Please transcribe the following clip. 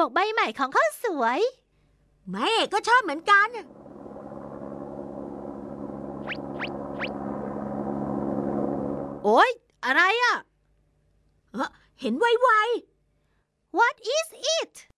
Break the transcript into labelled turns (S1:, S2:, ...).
S1: กใบใหม่ของเขาสวย
S2: แม่ก็ชอบเหมือนกัน
S1: โอ๊ยอะไรอ่ะ
S2: เห็นไว
S1: What is it